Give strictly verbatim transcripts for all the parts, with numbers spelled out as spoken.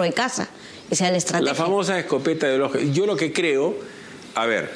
de casa. Esa es la estrategia. La famosa escopeta de los... Yo lo que creo, a ver,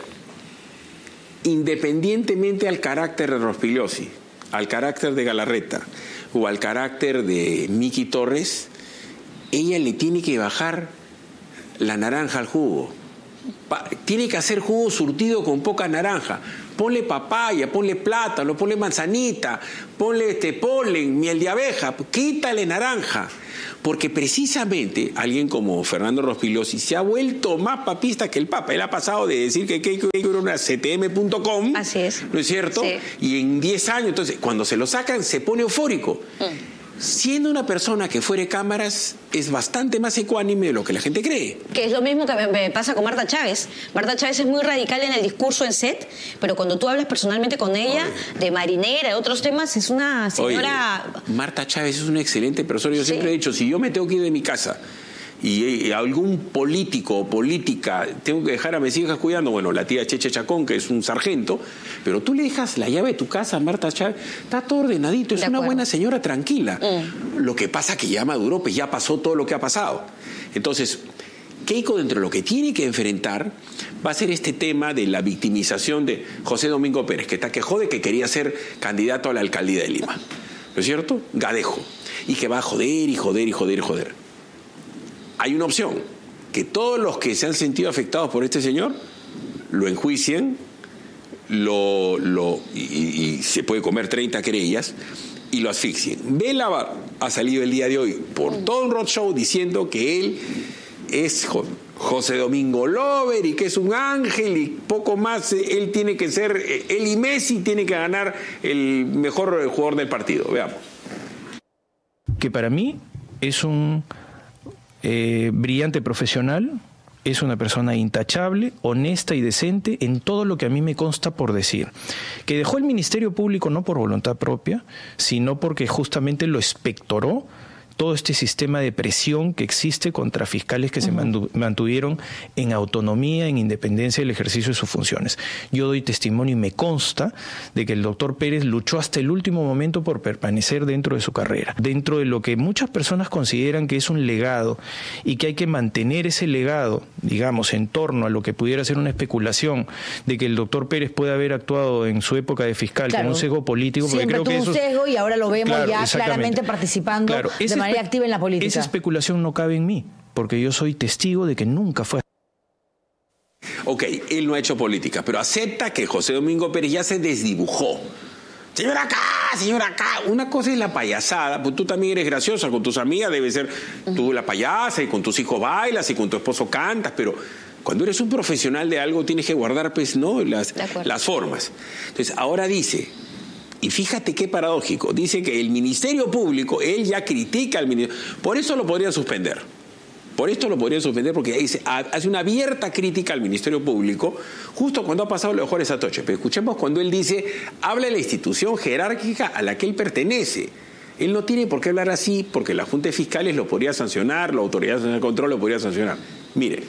independientemente al carácter de Rospigliosi, al carácter de Galarreta o al carácter de Miki Torres, ella le tiene que bajar la naranja al jugo. Pa- tiene que hacer jugo surtido con poca naranja. Ponle papaya, ponle plátano, ponle manzanita, ponle este polen, miel de abeja, quítale naranja. Porque precisamente alguien como Fernando Rospigliosi se ha vuelto más papista que el Papa. Él ha pasado de decir que Keiko era una C T M punto com, así es, ¿no es cierto? Sí. Y en diez años, entonces, cuando se lo sacan, se pone eufórico. Mm. Siendo una persona que fuera de cámaras, es bastante más ecuánime de lo que la gente cree. Que es lo mismo que me, me pasa con Marta Chávez. Marta Chávez es muy radical en el discurso en set, pero cuando tú hablas personalmente con ella, Oye. de marinera, de otros temas, es una señora... Oye, Marta Chávez es una excelente persona. Yo sí. siempre he dicho, si yo me tengo que ir de mi casa y, y algún político o política tengo que dejar a mis hijas cuidando, bueno, la tía Cheche Chacón, que es un sargento, pero tú le dejas la llave de tu casa a Marta Chávez, está todo ordenadito, es una buena señora tranquila. Mm. Lo que pasa que ya maduró, pues ya pasó todo lo que ha pasado. Entonces, Keiko, dentro de lo que tiene que enfrentar, va a ser este tema de la victimización de José Domingo Pérez, que está que jode que quería ser candidato a la alcaldía de Lima, ¿no es cierto? Gadejo. Y que va a joder y joder y joder y joder. Hay una opción, que todos los que se han sentido afectados por este señor lo enjuicien, lo, lo, y, y se puede comer treinta querellas y lo asfixien. Vela ha salido el día de hoy por todo un roadshow diciendo que él es José Domingo Lover y que es un ángel y poco más. Él tiene que ser, él y Messi tiene que ganar el mejor jugador del partido. Veamos. Que para mí es un... Eh, brillante profesional, es una persona intachable, honesta y decente en todo lo que a mí me consta por decir. Que dejó el Ministerio Público no por voluntad propia, sino porque justamente lo expectoró todo este sistema de presión que existe contra fiscales que uh-huh. se mantu- mantuvieron en autonomía, en independencia del ejercicio de sus funciones. Yo doy testimonio y me consta de que el doctor Pérez luchó hasta el último momento por permanecer dentro de su carrera, dentro de lo que muchas personas consideran que es un legado y que hay que mantener ese legado, digamos, en torno a lo que pudiera ser una especulación de que el doctor Pérez puede haber actuado en su época de fiscal claro. con un sesgo político. Siempre porque creo tuvo que eso, un sesgo y ahora lo vemos claro, ya claramente participando claro, de manera activa en la política. Esa especulación no cabe en mí, porque yo soy testigo de que nunca fue. Ok, él no ha hecho política, pero acepta que José Domingo Pérez ya se desdibujó. Señor acá, señor acá. Una cosa es la payasada, pues tú también eres graciosa, con tus amigas debe ser tú la payasa y con tus hijos bailas y con tu esposo cantas, pero cuando eres un profesional de algo tienes que guardar pues, ¿no? las, las formas. Entonces, ahora dice... Y fíjate qué paradójico, dice que el Ministerio Público, él ya critica al Ministerio, por eso lo podrían suspender, por esto lo podrían suspender porque dice, hace una abierta crítica al Ministerio Público, justo cuando ha pasado lo de Juárez Atoche. Pero escuchemos cuando él dice, habla de la institución jerárquica a la que él pertenece. Él no tiene por qué hablar así, porque la Junta de Fiscales lo podría sancionar, la Autoridad Nacional de Control lo podría sancionar. Mire.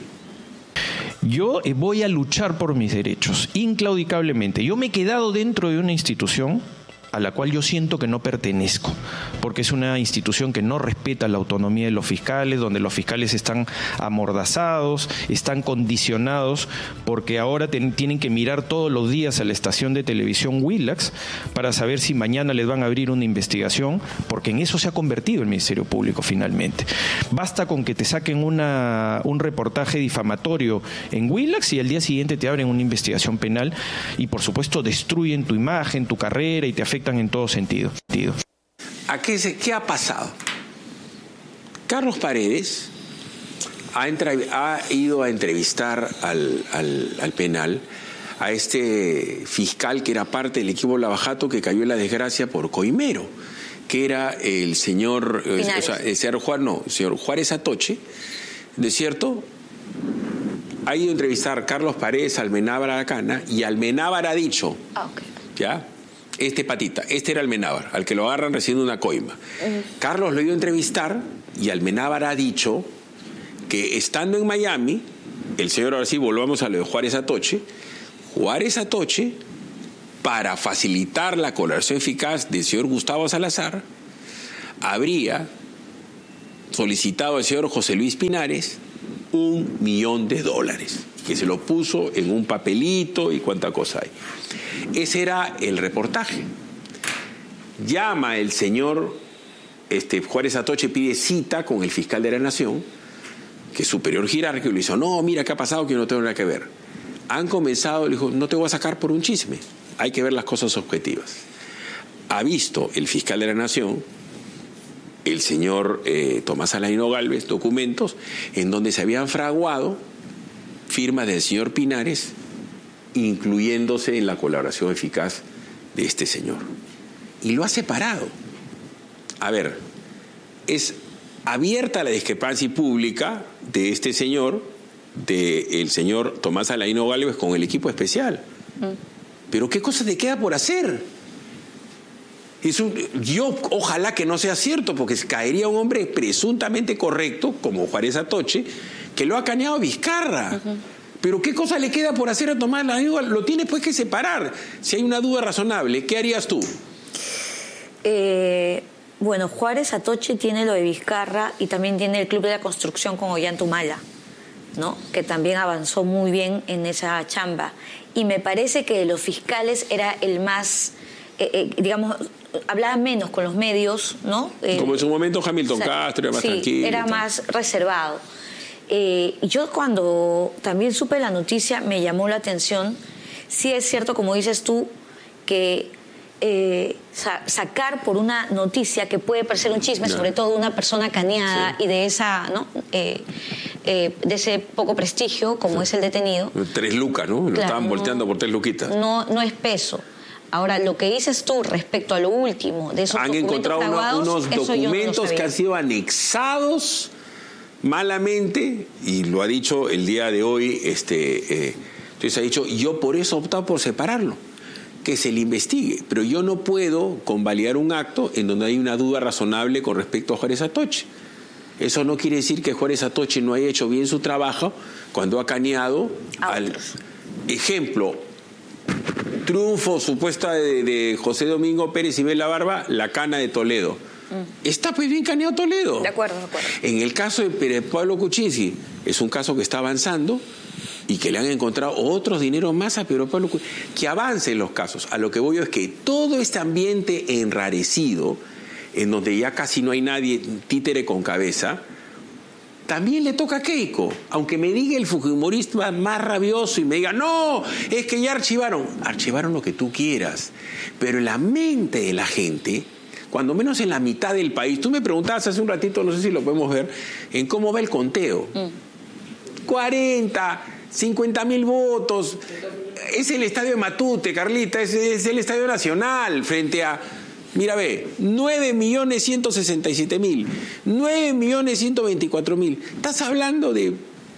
Yo voy a luchar por mis derechos, inclaudicablemente. Yo me he quedado dentro de una institución a la cual yo siento que no pertenezco, porque es una institución que no respeta la autonomía de los fiscales, donde los fiscales están amordazados, están condicionados, porque ahora ten, tienen que mirar todos los días a la estación de televisión Willax para saber si mañana les van a abrir una investigación, porque en eso se ha convertido el Ministerio Público finalmente. Basta con que te saquen una, un reportaje difamatorio en Willax y al día siguiente te abren una investigación penal y por supuesto destruyen tu imagen, tu carrera y te afectan en todo sentido. ¿A qué, se, ¿Qué ha pasado? Carlos Paredes ha, entre, ha ido a entrevistar al, al, al penal a este fiscal que era parte del equipo Lavajato que cayó en la desgracia por coimero, que era el señor, eh, o sea, el señor Juárez, no, el señor Juárez Atoche, ¿de cierto? Ha ido a entrevistar Carlos Paredes a Almenábar Aracana y Almenábar ha dicho, ah, okay. ¿ya? Este patita, este era Almenábar, al que lo agarran recibiendo una coima. Uh-huh. Carlos lo ha ido a entrevistar y Almenábar ha dicho que estando en Miami, el señor, ahora sí, volvamos a lo de Juárez Atoche, Juárez Atoche, para facilitar la colaboración eficaz del señor Gustavo Salazar, habría solicitado al señor José Luis Pinares un millón de dólares, que se lo puso en un papelito y cuánta cosa hay. Ese era el reportaje. Llama el señor este, Juárez Atoche, pide cita con el fiscal de la Nación, que es superior jerárquico, y le dice, no, mira qué ha pasado, que yo no tengo nada que ver. Han comenzado, le dijo, no te voy a sacar por un chisme, hay que ver las cosas objetivas. Ha visto el fiscal de la Nación, el señor eh, Tomás Alaino Gálvez, documentos en donde se habían fraguado firmas del señor Pinares, incluyéndose en la colaboración eficaz de este señor. Y lo ha separado. A ver, es abierta la discrepancia pública de este señor, del señor Tomás Alaino Gálvez con el equipo especial. Mm. Pero ¿qué cosa te queda por hacer? Es un, yo ojalá que no sea cierto, porque caería un hombre presuntamente correcto, como Juárez Atoche, que lo ha caneado Vizcarra. Uh-huh. Pero ¿qué cosa le queda por hacer a Tomás Alaino Gálvez? Lo tiene pues que separar. Si hay una duda razonable, ¿qué harías tú? Eh... Bueno, Juárez Atoche tiene lo de Vizcarra y también tiene el Club de la Construcción con Ollantumala, ¿no? Que también avanzó muy bien en esa chamba. Y me parece que de los fiscales era el más, eh, eh, digamos, hablaba menos con los medios, ¿no? Eh, Como en su momento Hamilton o sea, Castro, era más sí, tranquilo. Era más reservado. Eh, yo cuando también supe la noticia me llamó la atención. Sí es cierto, como dices tú, que Eh, sa- sacar por una noticia que puede parecer un chisme, no. sobre todo de una persona caneada sí. y de esa, ¿no? Eh, eh, de ese poco prestigio como sí. es el detenido. Tres lucas, ¿no? Lo claro, estaban volteando no, por tres luquitas. No, no es peso. Ahora, lo que dices tú respecto a lo último de esos han documentos encontrado fraguados, unos documentos no que han sido anexados malamente, y lo ha dicho el día de hoy, este, eh, entonces ha dicho, yo por eso he optado por separarlo, que se le investigue, pero yo no puedo convalidar un acto en donde hay una duda razonable con respecto a Juárez Atoche. Eso no quiere decir que Juárez Atoche no haya hecho bien su trabajo cuando ha caneado al ejemplo, triunfo supuesta de, de José Domingo Pérez y Bela Barba, la cana de Toledo. Mm. Está pues bien caneado Toledo. De acuerdo, de acuerdo. En el caso de Pérez Pablo Kuczynski, es un caso que está avanzando y que le han encontrado otros dineros más a Pedro Pablo Kuczynski, que avancen los casos. A lo que voy yo es que todo este ambiente enrarecido, en donde ya casi no hay nadie títere con cabeza, también le toca a Keiko. Aunque me diga el fujimorista más rabioso y me diga, no, es que ya archivaron. Archivaron lo que tú quieras. Pero en la mente de la gente, cuando menos en la mitad del país, tú me preguntabas hace un ratito, no sé si lo podemos ver, en cómo va el conteo. Mm. cuarenta, cincuenta mil votos. Es el estadio de Matute, Carlita, es, es el estadio nacional frente a, mira, ve, nueve millones ciento sesenta y siete mil, nueve millones ciento veinticuatro mil. Estás hablando de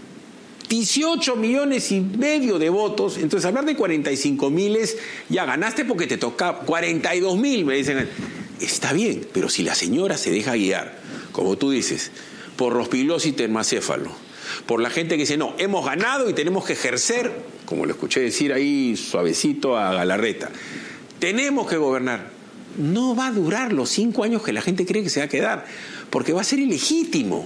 dieciocho millones y medio de votos. Entonces, hablar de cuarenta y cinco mil es, ya ganaste porque te toca cuarenta y dos mil, me dicen. Está bien, pero si la señora se deja guiar, como tú dices, por rospiglós y termacéfalo, por la gente que dice, no, hemos ganado y tenemos que ejercer, como lo escuché decir ahí suavecito a Galarreta, tenemos que gobernar. No va a durar los cinco años que la gente cree que se va a quedar, porque va a ser ilegítimo.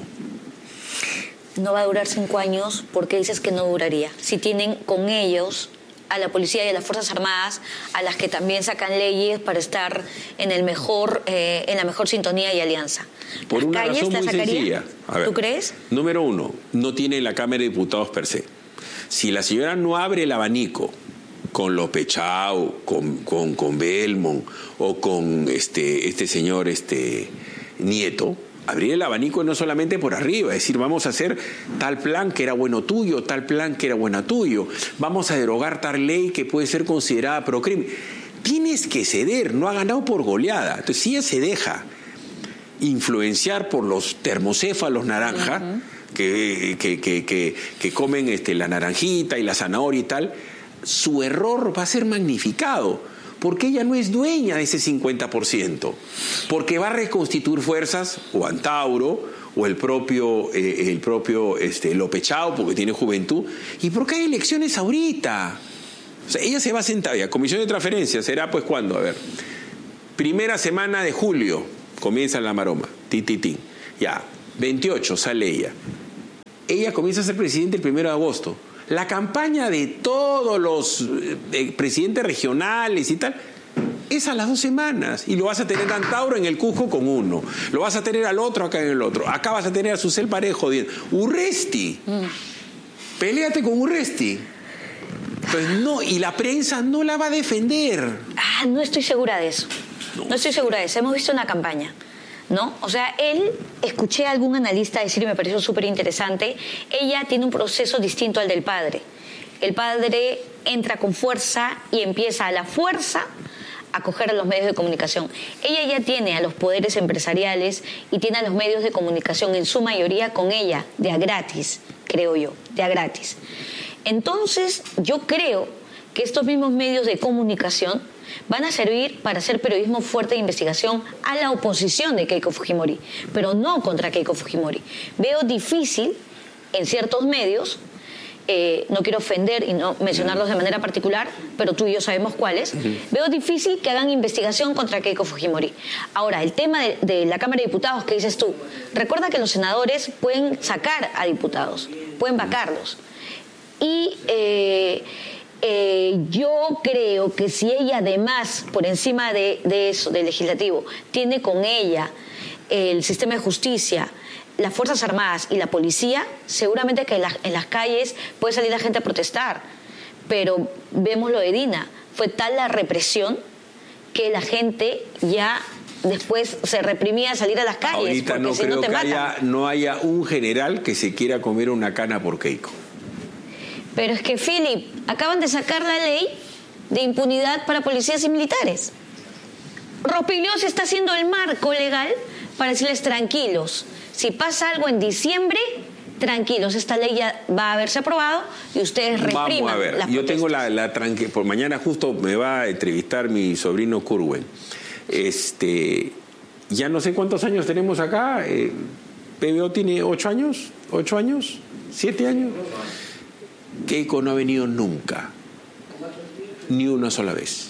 No va a durar cinco años porque dices que no duraría. Si tienen con ellos a la policía y a las Fuerzas Armadas, a las que también sacan leyes para estar en el mejor, eh, en la mejor sintonía y alianza. Por una razón muy sencilla. A ver, ¿tú crees? Número uno, no tiene la Cámara de Diputados per se. Si la señora no abre el abanico con López Chao, con, con, con Belmont o con este, este señor este, Nieto, abrir el abanico no solamente por arriba, es decir, vamos a hacer tal plan que era bueno tuyo, tal plan que era bueno tuyo, vamos a derogar tal ley que puede ser considerada procrimen. Tienes que ceder, no ha ganado por goleada. Entonces, si ella se deja influenciar por los termocéfalos naranja, uh-huh. que, que, que, que, que comen este, la naranjita y la zanahoria y tal, su error va a ser magnificado. Porque ella no es dueña de ese cincuenta por ciento. Porque va a reconstituir fuerzas, o Antauro, o el propio, eh, el propio este, López Chao, porque tiene juventud. ¿Y por qué hay elecciones ahorita? O sea, ella se va a sentar, ya, comisión de transferencias, ¿será pues cuándo? A ver, primera semana de julio, comienza la maroma, ti, ti, ti. Ya, veintiocho sale ella. Ella comienza a ser presidente el primero de agosto. La campaña de todos los eh, presidentes regionales y tal es a las dos semanas. Y lo vas a tener a Antauro en el Cusco con uno. Lo vas a tener al otro acá en el otro. Acá vas a tener a Susel Parejo. Urresti. Mm. Péleate con Urresti. Pues no, y la prensa no la va a defender. Ah, no estoy segura de eso. No, no estoy segura de eso. Hemos visto una campaña, ¿no? O sea, él, escuché a algún analista decir y me pareció súper interesante, ella tiene un proceso distinto al del padre. El padre entra con fuerza y empieza a la fuerza a coger a los medios de comunicación. Ella ya tiene a los poderes empresariales y tiene a los medios de comunicación en su mayoría con ella, de a gratis, creo yo, de a gratis. Entonces, yo creo que estos mismos medios de comunicación van a servir para hacer periodismo fuerte de investigación a la oposición de Keiko Fujimori, pero no contra Keiko Fujimori. Veo difícil en ciertos medios, eh, no quiero ofender y no mencionarlos de manera particular, pero tú y yo sabemos cuáles, uh-huh. Veo difícil que hagan investigación contra Keiko Fujimori. Ahora, el tema de, de la Cámara de Diputados que dices tú, recuerda que los senadores pueden sacar a diputados, pueden vacarlos. Y eh, eh, yo creo que si ella además, por encima de, de eso, del legislativo, tiene con ella el sistema de justicia, las Fuerzas Armadas y la policía, seguramente que en, la, en las calles puede salir la gente a protestar. Pero vemos lo de Dina, fue tal la represión que la gente ya después se reprimía a salir a las calles. Ahorita porque no si creo no te que matan. haya, no haya un general que se quiera comer una cana por Keiko. Pero es que, Philip, acaban de sacar la ley de impunidad para policías y militares. Rospigliosi está haciendo el marco legal para decirles tranquilos. Si pasa algo en diciembre, tranquilos, esta ley ya va a haberse aprobado y ustedes repriman. Vamos a ver, las yo protestas. tengo la, la tranquilidad. Por mañana justo me va a entrevistar mi sobrino Curwen. Este, ya no sé cuántos años tenemos acá. Eh, P B O tiene ocho años, ocho años, siete años. Keiko no ha venido nunca, ni una sola vez,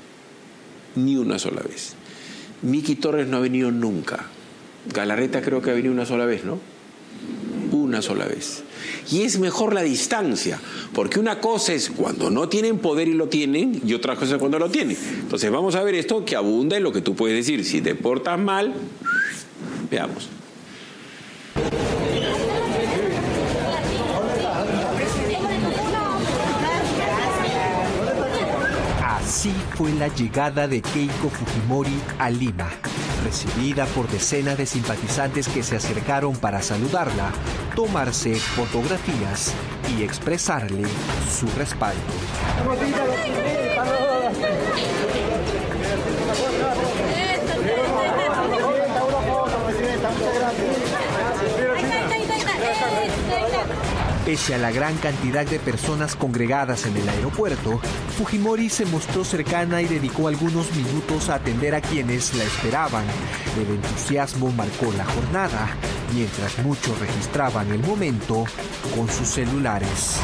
ni una sola vez. Miki Torres no ha venido nunca. Galarreta creo que ha venido una sola vez, ¿no? Una sola vez. Y es mejor la distancia, porque una cosa es cuando no tienen poder y lo tienen, y otra cosa es cuando lo tienen. Entonces vamos a ver esto que abunda en lo que tú puedes decir. Si te portas mal, veamos. Así fue la llegada de Keiko Fujimori a Lima, recibida por decenas de simpatizantes que se acercaron para saludarla, tomarse fotografías y expresarle su respaldo. Pese a la gran cantidad de personas congregadas en el aeropuerto, Fujimori se mostró cercana y dedicó algunos minutos a atender a quienes la esperaban. El entusiasmo marcó la jornada, mientras muchos registraban el momento con sus celulares.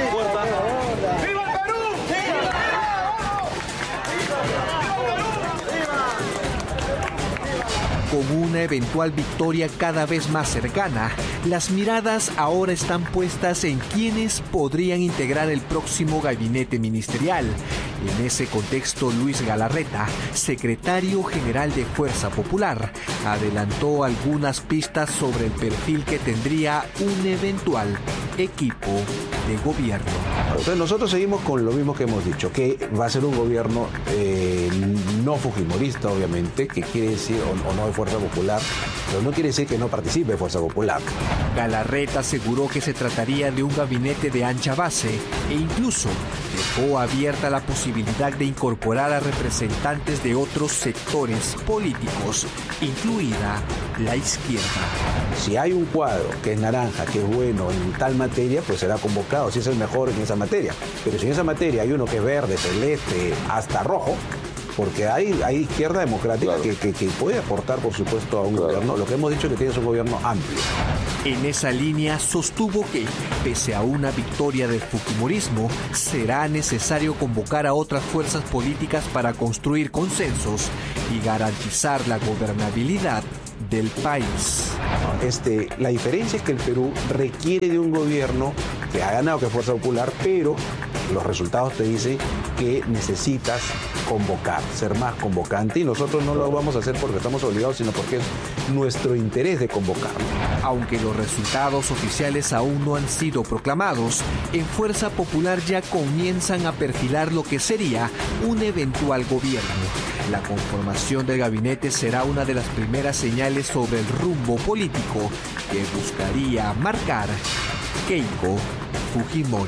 Con una eventual victoria cada vez más cercana, las miradas ahora están puestas en quienes podrían integrar el próximo gabinete ministerial. En ese contexto, Luis Galarreta, secretario general de Fuerza Popular, adelantó algunas pistas sobre el perfil que tendría un eventual equipo de gobierno. Entonces nosotros seguimos con lo mismo que hemos dicho, que va a ser un gobierno eh, no fujimorista, obviamente, que quiere decir, o, o no de Fuerza Popular, pero no quiere decir que no participe Fuerza Popular. Galarreta aseguró que se trataría de un gabinete de ancha base e incluso dejó abierta la posibilidad de incorporar a representantes de otros sectores políticos, incluida la izquierda. Si hay un cuadro que es naranja, que es bueno en tal materia, pues será convocado, si es el mejor en esa materia. Pero si en esa materia hay uno que es verde, celeste, hasta rojo, porque hay, hay izquierda democrática, claro, que, que, que puede aportar, por supuesto, a un claro. gobierno. Lo que hemos dicho es que tiene un gobierno amplio. En esa línea sostuvo que, pese a una victoria del fujimorismo, será necesario convocar a otras fuerzas políticas para construir consensos y garantizar la gobernabilidad del país. Este, la diferencia es que el Perú requiere de un gobierno que ha ganado, que es Fuerza Popular, pero los resultados te dicen que necesitas convocar, ser más convocante, y nosotros no lo vamos a hacer porque estamos obligados, sino porque es nuestro interés de convocar. Aunque los resultados oficiales aún no han sido proclamados, en Fuerza Popular ya comienzan a perfilar lo que sería un eventual gobierno. La conformación del gabinete será una de las primeras señales sobre el rumbo político que buscaría marcar Keiko Fujimori.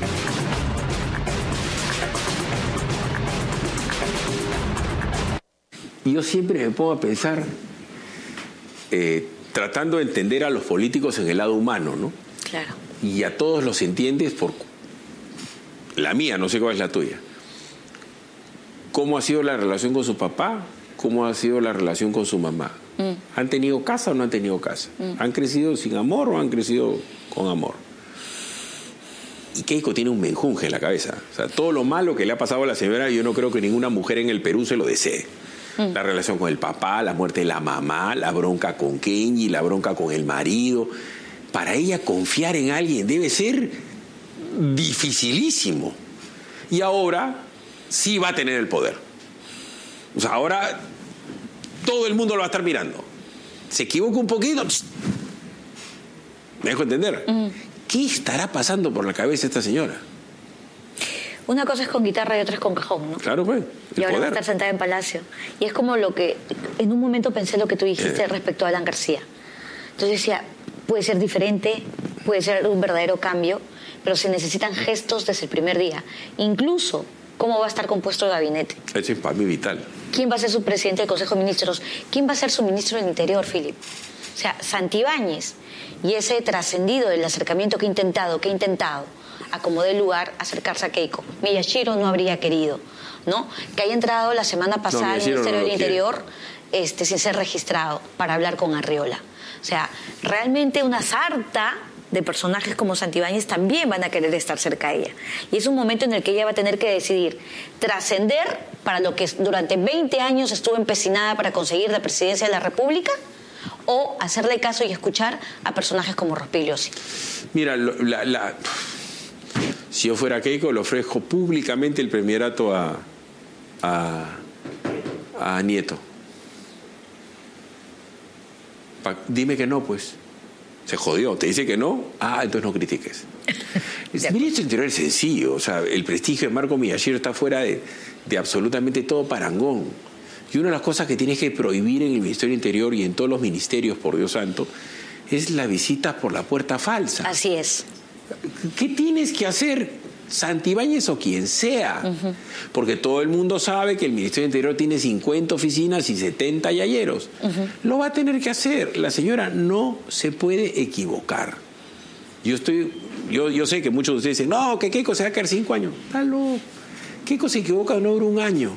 Yo siempre me pongo a pensar, eh, tratando de entender a los políticos en el lado humano, ¿no? Claro. Y a todos los entiendes por la mía, no sé cuál es la tuya. ¿Cómo ha sido la relación con su papá? ¿Cómo ha sido la relación con su mamá? Mm. ¿Han tenido casa o no han tenido casa? Mm. ¿Han crecido sin amor o han crecido con amor? Y Keiko tiene un menjunje en la cabeza. O sea, todo lo malo que le ha pasado a la señora, yo no creo que ninguna mujer en el Perú se lo desee. Mm. La relación con el papá, la muerte de la mamá, la bronca con Kenji, la bronca con el marido. Para ella confiar en alguien debe ser dificilísimo. Y ahora sí va a tener el poder. O sea, ahora todo el mundo lo va a estar mirando. Se equivoca un poquito, me dejo entender. Mm. ¿Qué estará pasando por la cabeza de esta señora? Una cosa es con guitarra y otra es con cajón, ¿no? Claro, pues. Y ahora va a estar sentada en Palacio. Y es como lo que, en un momento pensé lo que tú dijiste eh. respecto a Alan García. Entonces decía, puede ser diferente, puede ser un verdadero cambio, pero se necesitan gestos desde el primer día. Incluso cómo va a estar compuesto el gabinete. Eso es para mí vital. ¿Quién va a ser su presidente del Consejo de Ministros? ¿Quién va a ser su ministro del Interior, Philip? O sea, Santibáñez y ese trascendido del acercamiento que ha intentado, que ha intentado, acomodó el lugar, acercarse a Keiko. Miyashiro no habría querido, ¿no? Que haya entrado la semana pasada no, al Ministerio no del Interior este, sin ser registrado para hablar con Arriola. O sea, realmente una sarta de personajes como Santibáñez también van a querer estar cerca de ella. Y es un momento en el que ella va a tener que decidir trascender para lo que durante veinte años estuvo empecinada para conseguir la presidencia de la República, o hacerle caso y escuchar a personajes como Rospigliosi. Mira, la, la, si yo fuera Keiko, le ofrezco públicamente el premierato a, a, a Nieto. Pa, dime que no, pues. Se jodió, te dice que no, ah, entonces no critiques. El ministro Interior es sencillo, o sea, el prestigio de Marco Miyashiro está fuera de, de absolutamente todo parangón. Y una de las cosas que tienes que prohibir en el Ministerio Interior y en todos los ministerios, por Dios santo, es la visita por la puerta falsa. Así es. ¿Qué tienes que hacer? Santibáñez o quien sea, uh-huh. Porque todo el mundo sabe que el Ministerio del Interior tiene cincuenta oficinas y setenta yayeros. Uh-huh. Lo va a tener que hacer. La señora no se puede equivocar. Yo estoy, yo, yo sé que muchos de ustedes dicen, no, que Keiko se va a quedar cinco años. Dalo. Keiko se equivoca, no dura un año.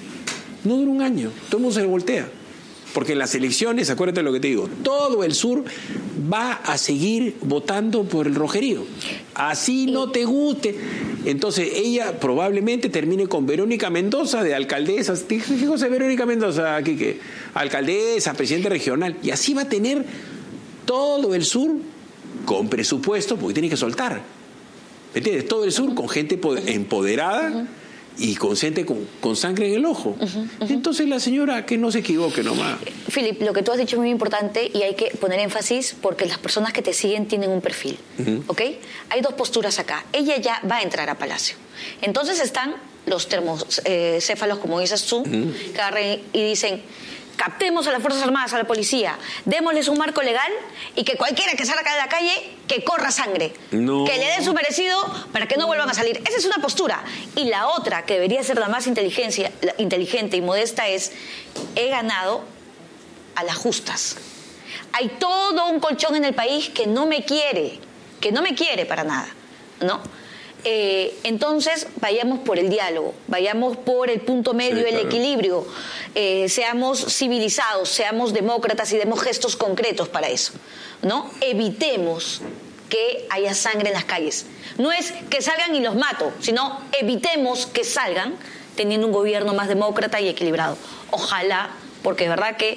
No dura un año. Todo el mundo se voltea. Porque en las elecciones, acuérdate de lo que te digo, todo el sur va a seguir votando por el rojerío. Así no te guste. Entonces ella probablemente termine con Verónica Mendoza de alcaldesa. ¿Qué cosa es Verónica Mendoza aquí? ¿Qué? Alcaldesa, presidente regional. Y así va a tener todo el sur con presupuesto, porque tiene que soltar. ¿Me entiendes? Todo el sur con gente empoderada. Uh-huh. Y con gente con, con sangre en el ojo. Uh-huh, uh-huh. Entonces la señora que no se equivoque nomás. Philip, lo que tú has dicho es muy importante y hay que poner énfasis porque las personas que te siguen tienen un perfil. Uh-huh. ¿Ok? Hay dos posturas acá. Ella ya va a entrar a Palacio. Entonces están los termocéfalos, como dices tú, uh-huh. que agarran y dicen, captemos a las Fuerzas Armadas, a la policía, démosles un marco legal y que cualquiera que salga de la calle, que corra sangre. No. Que le den su merecido para que no vuelvan a salir. Esa es una postura. Y la otra, que debería ser la más inteligencia, la inteligente y modesta, es, he ganado a las justas. Hay todo un colchón en el país que no me quiere, que no me quiere para nada, ¿no? Eh, entonces vayamos por el diálogo, vayamos por el punto medio, sí, claro. El equilibrio, eh, seamos civilizados, seamos demócratas y demos gestos concretos para eso, ¿no? Evitemos que haya sangre en las calles. No es que salgan y los mato, sino evitemos que salgan teniendo un gobierno más demócrata y equilibrado. Ojalá, porque de verdad que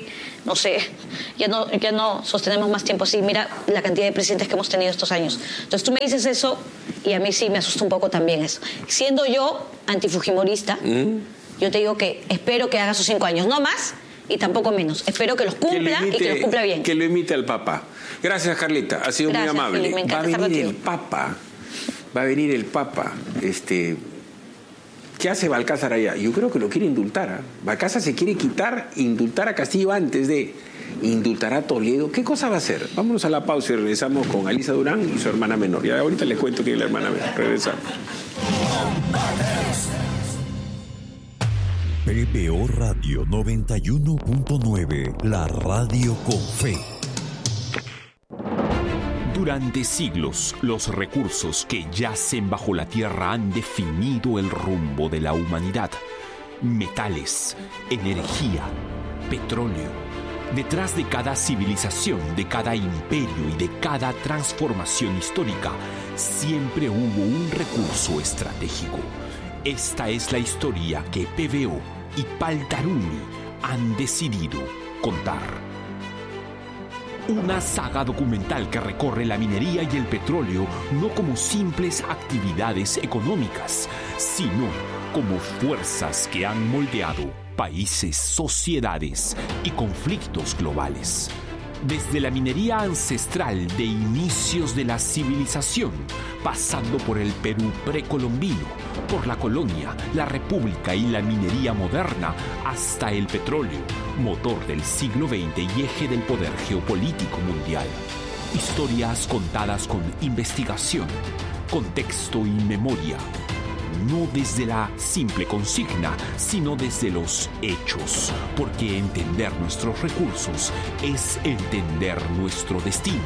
no sé, ya no, ya no sostenemos más tiempo así. Mira la cantidad de presidentes que hemos tenido estos años. Entonces tú me dices eso y a mí sí me asusta un poco también eso. Siendo yo antifujimorista, ¿Mm? yo te digo que espero que haga sus cinco años, no más y tampoco menos. Espero que los cumpla que imite, y que los cumpla bien. Que lo imite al Papa. Gracias, Carlita, ha sido Gracias, muy amable. Fili, me encanta va a venir estar el Papa, va a venir el Papa, este... ¿Qué hace Balcázar allá? Yo creo que lo quiere indultar. ¿eh? Balcázar se quiere quitar, indultar a Castillo antes de indultar a Toledo. ¿Qué cosa va a hacer? Vámonos a la pausa y regresamos con Alisa Durán y su hermana menor. Ya ahorita les cuento quién es la hermana menor. Regresamos. P B O Radio noventa y uno punto nueve, la radio con fe. Durante siglos, los recursos que yacen bajo la tierra han definido el rumbo de la humanidad. Metales, energía, petróleo. Detrás de cada civilización, de cada imperio y de cada transformación histórica, siempre hubo un recurso estratégico. Esta es la historia que P B O y Paltarumi han decidido contar. Una saga documental que recorre la minería y el petróleo no como simples actividades económicas, sino como fuerzas que han moldeado países, sociedades y conflictos globales. Desde la minería ancestral de inicios de la civilización, pasando por el Perú precolombino, por la colonia, la república y la minería moderna, hasta el petróleo, motor del siglo veinte y eje del poder geopolítico mundial. Historias contadas con investigación, contexto y memoria. No desde la simple consigna, sino desde los hechos, porque entender nuestros recursos es entender nuestro destino.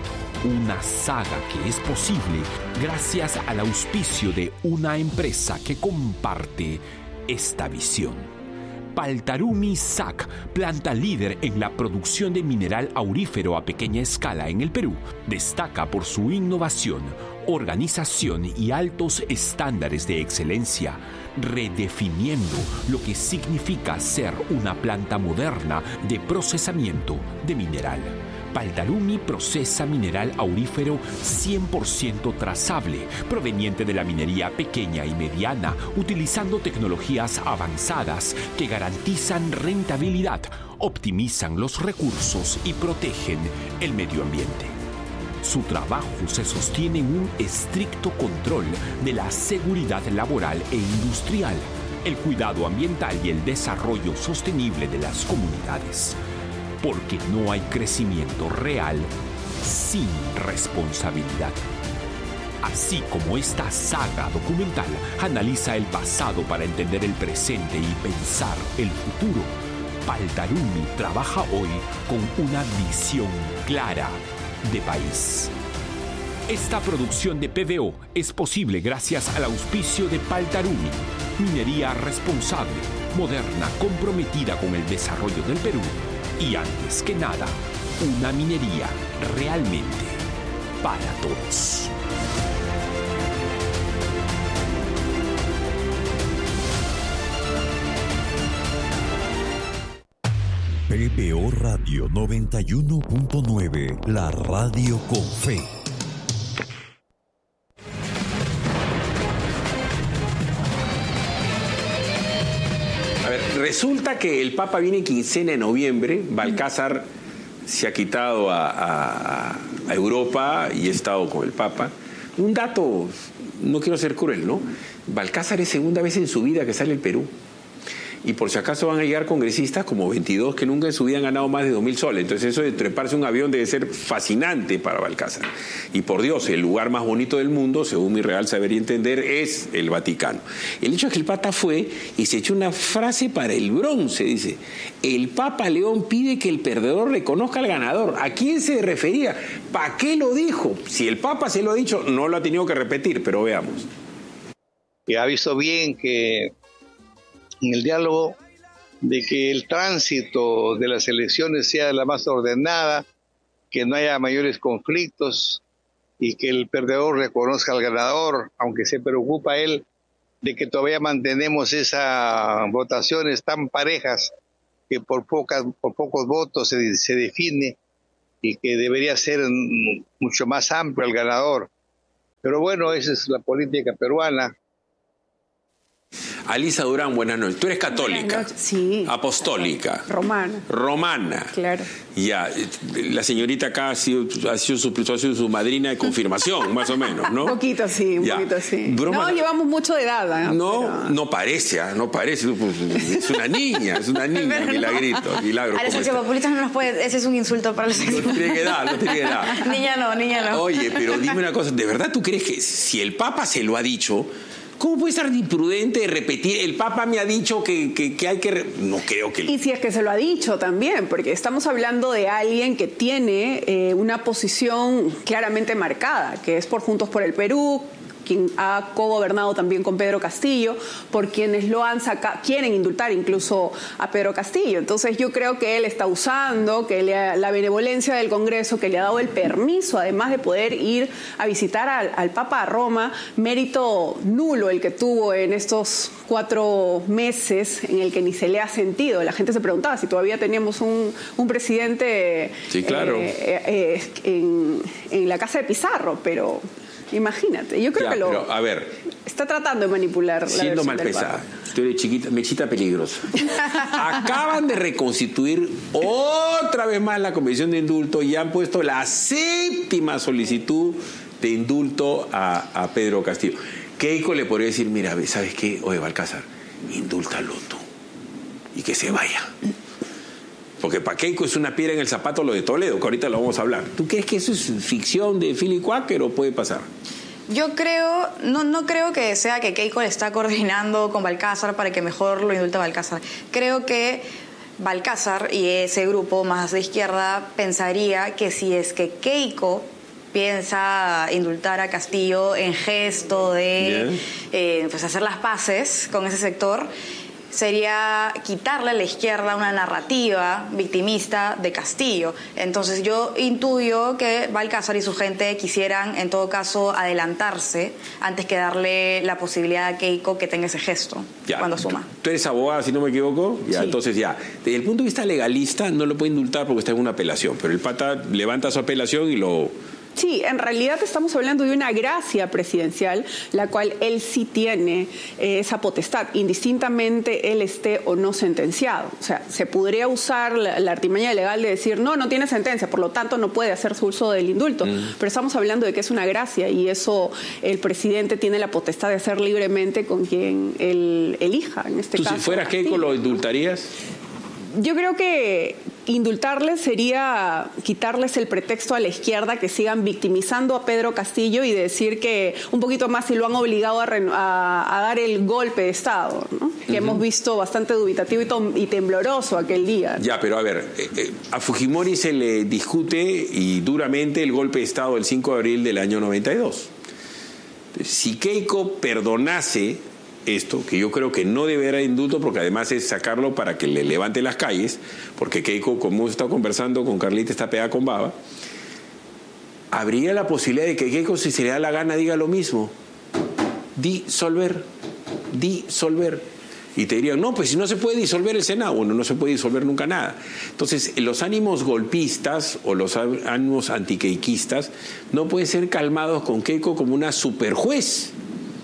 Una saga que es posible gracias al auspicio de una empresa que comparte esta visión. Paltarumi S A C, planta líder en la producción de mineral aurífero a pequeña escala en el Perú, destaca por su innovación, organización y altos estándares de excelencia, redefiniendo lo que significa ser una planta moderna de procesamiento de mineral. Paltarumi procesa mineral aurífero cien por ciento trazable, proveniente de la minería pequeña y mediana, utilizando tecnologías avanzadas que garantizan rentabilidad, optimizan los recursos y protegen el medio ambiente. Su trabajo se sostiene en un estricto control de la seguridad laboral e industrial, el cuidado ambiental y el desarrollo sostenible de las comunidades. Porque no hay crecimiento real sin responsabilidad. Así como esta saga documental analiza el pasado para entender el presente y pensar el futuro, Paltarumi trabaja hoy con una visión clara de país. Esta producción de P B O es posible gracias al auspicio de Paltarumi, minería responsable, moderna, comprometida con el desarrollo del Perú y, antes que nada, una minería realmente para todos. P B O Radio noventa y uno punto nueve, la radio con fe. Resulta que el Papa viene en quincena de noviembre. Balcázar se ha quitado a, a, a Europa y ha estado con el Papa. Un dato, no quiero ser cruel, ¿no? Balcázar es segunda vez en su vida que sale el Perú. Y por si acaso van a llegar congresistas como veintidós que nunca en su vida han ganado más de dos mil soles. Entonces eso de treparse un avión debe ser fascinante para Balcázar. Y por Dios, el lugar más bonito del mundo, según mi real saber y entender, es el Vaticano. El hecho es que el Papa fue y se echó una frase para el bronce. Dice, el Papa León pide que el perdedor reconozca al ganador. ¿A quién se refería? ¿Para qué lo dijo? Si el Papa se lo ha dicho, no lo ha tenido que repetir, pero veamos. Y ha visto bien que en el diálogo de que el tránsito de las elecciones sea la más ordenada, que no haya mayores conflictos y que el perdedor reconozca al ganador, aunque se preocupa él de que todavía mantenemos esas votaciones tan parejas que por, pocas, por pocos votos se, se define y que debería ser mucho más amplio el ganador. Pero bueno, esa es la política peruana. Alisa Durán, buenas noches. Tú eres católica, sí, apostólica, romana. Romana. Claro. Ya, la señorita acá ha sido, ha sido, su, ha sido su madrina de confirmación, más o menos, ¿no? Un poquito sí, un ya. poquito sí. Broma, no, llevamos mucho de edad. ¿eh? No, Pero... no parece, no parece. Es una niña, es una niña, Pero milagrito, no. milagro. A los sociopopulistas no nos puede, ese es un insulto para los No tiene que dar, no tiene que dar. Niña no, niña no. Oye, pero dime una cosa, ¿de verdad tú crees que si el Papa se lo ha dicho, cómo puede ser imprudente repetir? El Papa me ha dicho que, que, que hay que... Re... No creo que... Y si es que se lo ha dicho también, porque estamos hablando de alguien que tiene eh, una posición claramente marcada, que es por Juntos por el Perú, quien ha cogobernado también con Pedro Castillo, por quienes lo han sacado, quieren indultar incluso a Pedro Castillo. Entonces yo creo que él está usando que le ha, la benevolencia del Congreso, que le ha dado el permiso, además de poder ir a visitar al, al Papa a Roma, mérito nulo el que tuvo en estos cuatro meses en el que ni se le ha sentido. La gente se preguntaba si todavía teníamos un, un presidente sí, claro. eh, eh, en, en la casa de Pizarro, pero... Imagínate, yo creo ya, que lo pero, a ver, está tratando de manipular la siendo mal pesada, tú eres chiquita, mechita peligrosa. Acaban de reconstituir otra vez más la Comisión de Indulto y han puesto la séptima solicitud de indulto a, a Pedro Castillo. Keiko le podría decir, mira, ¿sabes qué? Oye, Balcázar, indúltalo tú y que se vaya. Porque para Keiko es una piedra en el zapato lo de Toledo, que ahorita lo vamos a hablar. ¿Tú crees que eso es ficción de Philly Quaker o puede pasar? Yo creo, no, no creo que sea que Keiko le está coordinando con Balcázar para que mejor lo indulte a Balcázar. Creo que Balcázar y ese grupo más de izquierda pensaría que si es que Keiko piensa indultar a Castillo en gesto de eh, pues hacer las paces con ese sector, sería quitarle a la izquierda una narrativa victimista de Castillo. Entonces yo intuyo que Balcázar y su gente quisieran en todo caso adelantarse antes que darle la posibilidad a Keiko que tenga ese gesto ya, cuando suma. Tú, tú eres abogada, si no me equivoco, ya, sí. Entonces ya, desde el punto de vista legalista no lo puede indultar porque está en una apelación, pero el pata levanta su apelación y lo... Sí, en realidad estamos hablando de una gracia presidencial, la cual él sí tiene eh, esa potestad, indistintamente él esté o no sentenciado. O sea, se podría usar la, la artimaña legal de decir, no, no tiene sentencia, por lo tanto no puede hacer su uso del indulto. Mm. Pero estamos hablando de que es una gracia y eso el presidente tiene la potestad de hacer libremente con quien él elija, en este ¿Tú caso. Si fueras Keiko, ¿lo indultarías? Yo creo que indultarles sería quitarles el pretexto a la izquierda que sigan victimizando a Pedro Castillo y decir que un poquito más si lo han obligado a, a, a dar el golpe de Estado, ¿no? Que uh-huh. hemos visto bastante dubitativo y, tom, y tembloroso aquel día. Ya, pero a ver, eh, eh, a Fujimori se le discute y duramente el golpe de Estado del cinco de abril del año noventa y dos. Si Keiko perdonase esto, que yo creo que no deberá indulto porque además es sacarlo para que le levante las calles, porque Keiko, como hemos estado conversando con Carlita, está pegada con baba, habría la posibilidad de que Keiko, si se le da la gana, diga lo mismo, disolver, disolver, y te dirían, no, pues si no se puede disolver el Senado, bueno, no se puede disolver nunca nada. Entonces, los ánimos golpistas o los ánimos antiqueiquistas no pueden ser calmados con Keiko como una superjuez.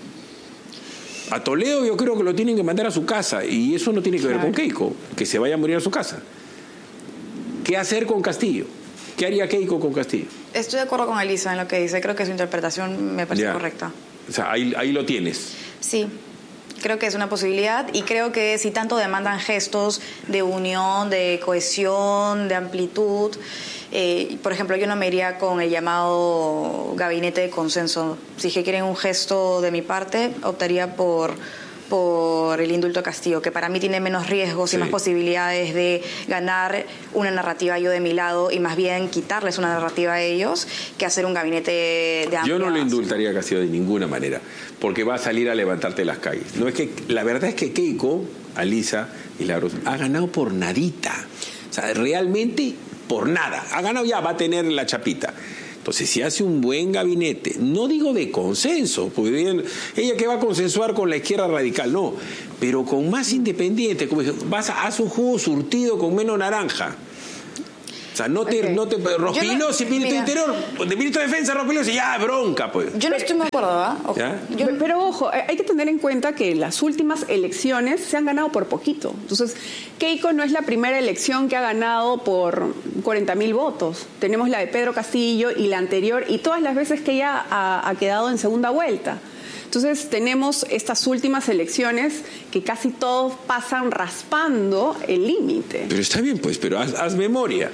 A Toledo yo creo que lo tienen que mandar a su casa y eso no tiene que ver con Keiko, que se vaya a morir a su casa. ¿Qué hacer con Castillo? ¿Qué haría Keiko con Castillo? Estoy de acuerdo con Alisa en lo que dice, creo que su interpretación me parece ya. correcta. O sea, ahí, ahí lo tienes. Sí, creo que es una posibilidad y creo que si tanto demandan gestos de unión, de cohesión, de amplitud... Eh, por ejemplo, yo no me iría con el llamado gabinete de consenso. Si que quieren un gesto de mi parte, optaría por, por el indulto a Castillo, que para mí tiene menos riesgos sí. y más posibilidades de ganar una narrativa yo de mi lado y más bien quitarles una narrativa a ellos que hacer un gabinete de amplia... Yo no le indultaría a Castillo de ninguna manera, porque va a salir a levantarte las calles. No es que, la verdad es que Keiko, Alisa y Laros, ha ganado por nadita. O sea, realmente... por nada, ha ganado ya, va a tener la chapita. Entonces, si hace un buen gabinete, no digo de consenso, porque ella que va a consensuar con la izquierda radical, no, pero con más independiente. Como dije, vas a haz un jugo surtido con menos naranja. O sea, no te, okay. no te Rospigliosi, no, ministro de Interior, de ministro de Defensa, Rospigliosi, ya, bronca, pues. Yo no estoy muy de acuerdo, ¿ah? ¿eh? Yo... Pero ojo, hay que tener en cuenta que las últimas elecciones se han ganado por poquito. Entonces, Keiko no es la primera elección que ha ganado por cuarenta mil votos. Tenemos la de Pedro Castillo y la anterior, y todas las veces que ella ha, ha quedado en segunda vuelta. Entonces tenemos estas últimas elecciones que casi todos pasan raspando el límite. Pero está bien, pues, pero haz, haz memoria.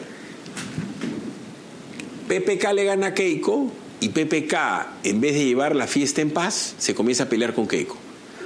P P K le gana a Keiko y P P K, en vez de llevar la fiesta en paz, se comienza a pelear con Keiko.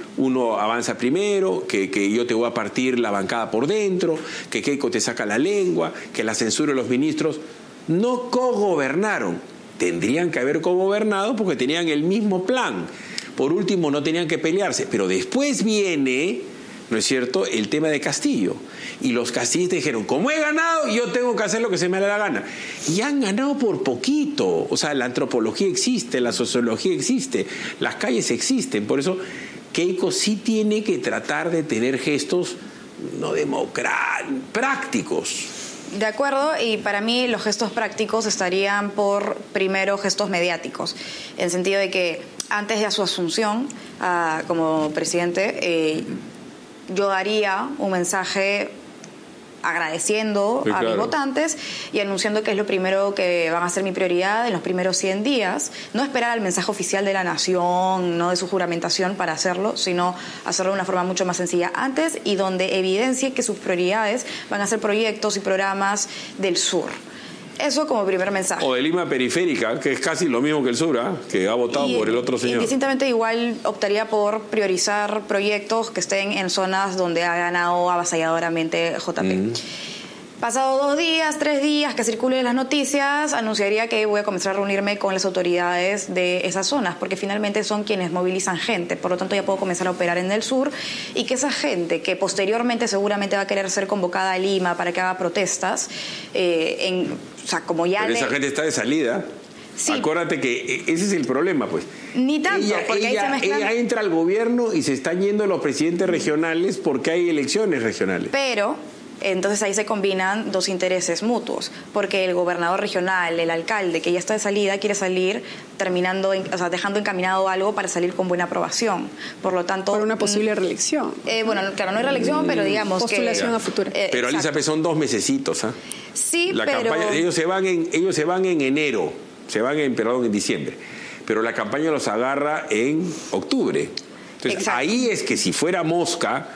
Uno avanza primero, que, que yo te voy a partir la bancada por dentro, que Keiko te saca la lengua, que la censura de los ministros. No cogobernaron. Tendrían que haber cogobernado porque tenían el mismo plan. Por último, no tenían que pelearse. Pero después viene, ¿no es cierto?, el tema de Castillo. Y los castillistas dijeron, como he ganado, yo tengo que hacer lo que se me da la gana. Y han ganado por poquito. O sea, la antropología existe, la sociología existe, las calles existen. Por eso Keiko sí tiene que tratar de tener gestos no democráticos, prácticos. De acuerdo, y para mí los gestos prácticos estarían por, primero, gestos mediáticos, en el sentido de que antes de su asunción uh, como presidente, eh, yo daría un mensaje agradeciendo sí, a claro. mis votantes y anunciando que es lo primero que van a ser mi prioridad en los primeros cien días. No esperar al mensaje oficial de la nación, no de su juramentación para hacerlo, sino hacerlo de una forma mucho más sencilla antes y donde evidencie que sus prioridades van a ser proyectos y programas del sur. Eso como primer mensaje. O de Lima periférica, que es casi lo mismo que el sur, ¿eh? Que ha votado y, por el otro señor. Indistintamente igual optaría por priorizar proyectos que estén en zonas donde ha ganado avasalladoramente J P. Mm. Pasado dos días, tres días que circulen las noticias, anunciaría que voy a comenzar a reunirme con las autoridades de esas zonas, porque finalmente son quienes movilizan gente. Por lo tanto, ya puedo comenzar a operar en el sur y que esa gente, que posteriormente seguramente va a querer ser convocada a Lima para que haga protestas, eh, en, o sea, como ya... Pero le... esa gente está de salida. Sí. Acuérdate que ese es el problema, pues. Ni tanto, ella, porque ella, ahí se mezclan... ella entra al gobierno y se están yendo los presidentes regionales porque hay elecciones regionales. Pero... entonces ahí se combinan dos intereses mutuos, porque el gobernador regional, el alcalde, que ya está de salida, quiere salir terminando, en, o sea, dejando encaminado algo para salir con buena aprobación. Por lo tanto... Por una posible reelección. Eh, bueno, claro, no hay reelección, pero digamos postulación que... a futuro. Eh, pero, Elizabeth, son dos mesecitos, ¿ah? ¿eh? Sí, la pero... campaña, ellos se van en, ellos se van en enero, se van en, perdón, en diciembre, pero la campaña los agarra en octubre. Entonces, exacto. Ahí es que si fuera Mosca...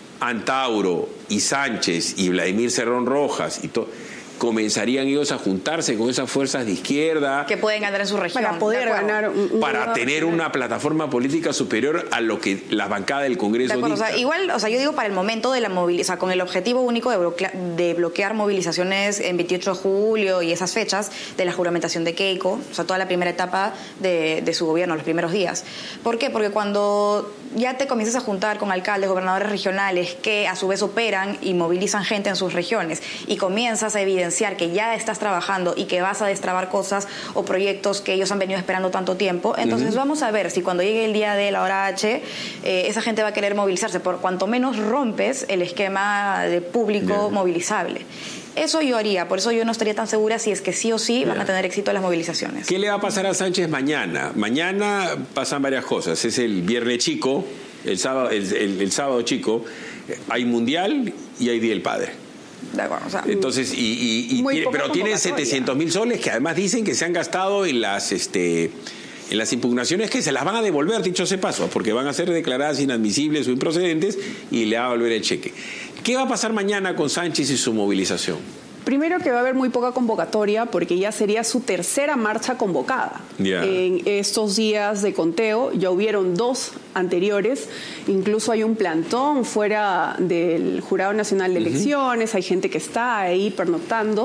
Antauro y Sánchez y Vladimir Cerrón Rojas y todo, comenzarían ellos a juntarse con esas fuerzas de izquierda que pueden ganar en su región para poder ganar un, para un... tener una plataforma política superior a lo que la bancada del Congreso dicta. O sea, igual, o sea, yo digo para el momento de la movilización, o sea, con el objetivo único de bloquear, de bloquear movilizaciones en veintiocho de julio y esas fechas de la juramentación de Keiko, o sea, toda la primera etapa de, de su gobierno, los primeros días. ¿Por qué? Porque cuando ya te comienzas a juntar con alcaldes, gobernadores regionales que a su vez operan y movilizan gente en sus regiones y comienzas a evidenciar que ya estás trabajando y que vas a destrabar cosas o proyectos que ellos han venido esperando tanto tiempo, entonces uh-huh. vamos a ver si cuando llegue el día de la hora H eh, esa gente va a querer movilizarse, por cuanto menos rompes el esquema de público yeah. movilizable. Eso yo haría, por eso yo no estaría tan segura si es que sí o sí yeah. van a tener éxito las movilizaciones. ¿Qué le va a pasar a Sánchez mañana? Mañana pasan varias cosas. Es el viernes chico, el sábado, el, el, el sábado chico, hay mundial y hay Día del Padre. De acuerdo, o sea, entonces, y, y, y tiene, pero tienen setecientos mil soles que además dicen que se han gastado en las este en las impugnaciones que se las van a devolver, dicho ese paso, porque van a ser declaradas inadmisibles o improcedentes y le va a volver el cheque. ¿Qué va a pasar mañana con Sánchez y su movilización? Primero que va a haber muy poca convocatoria porque ya sería su tercera marcha convocada. Yeah. En estos días de conteo ya hubieron dos anteriores, incluso hay un plantón fuera del Jurado Nacional de Elecciones, uh-huh. hay gente que está ahí pernoctando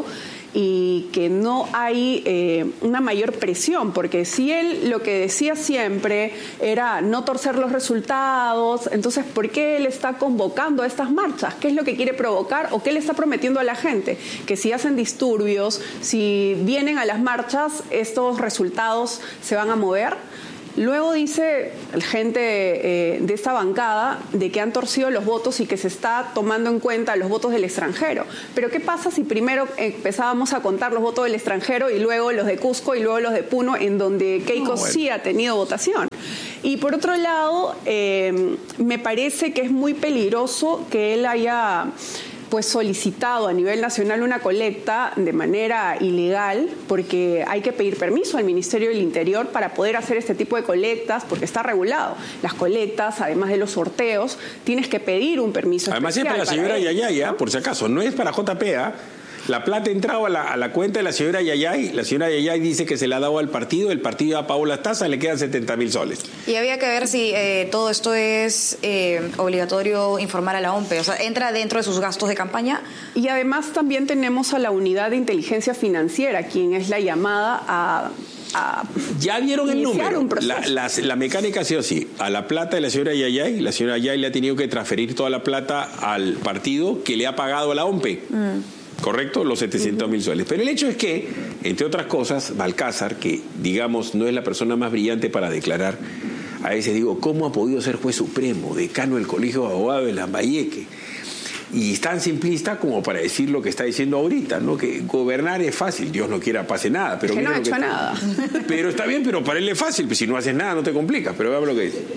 y que no hay eh, una mayor presión, porque si él lo que decía siempre era no torcer los resultados, entonces ¿por qué él está convocando a estas marchas? ¿Qué es lo que quiere provocar o qué le está prometiendo a la gente? Que si hacen disturbios, si vienen a las marchas, estos resultados se van a mover. Luego dice gente eh, de esta bancada de que han torcido los votos y que se está tomando en cuenta los votos del extranjero. Pero ¿qué pasa si primero empezábamos a contar los votos del extranjero y luego los de Cusco y luego los de Puno, en donde Keiko no, bueno. sí ha tenido votación? Y por otro lado, eh, me parece que es muy peligroso que él haya pues solicitado a nivel nacional una colecta de manera ilegal, porque hay que pedir permiso al Ministerio del Interior para poder hacer este tipo de colectas, porque está regulado. Las colectas, además de los sorteos, tienes que pedir un permiso Además especial. Además es para la señora Yayay, ¿eh? Por si acaso, no es para J P A. La plata ha entrado a la, a la cuenta de la señora Yayay. La señora Yayay dice que se la ha dado al partido. El partido ha pagado las tasas, le quedan setenta mil soles. Y había que ver si eh, todo esto es eh, obligatorio informar a la O M P E. O sea, ¿entra dentro de sus gastos de campaña? Y además también tenemos a la Unidad de Inteligencia Financiera, quien es la llamada a... a ya vieron el número. La, la, la mecánica ha sido así. A la plata de la señora Yayay, la señora Yayay le ha tenido que transferir toda la plata al partido que le ha pagado a la O M P E. Mm. ¿Correcto? Los setecientos mil soles. Pero el hecho es que, entre otras cosas, Balcázar, que digamos no es la persona más brillante para declarar, a veces digo, ¿cómo ha podido ser juez supremo, decano del Colegio de Abogados de Lambayeque? Y es tan simplista como para decir lo que está diciendo ahorita, ¿no? Que gobernar es fácil, Dios no quiera pase nada. Pero que no ha hecho que nada. Pero está bien, pero para él es fácil, pues si no haces nada no te complicas, pero veamos lo que dice.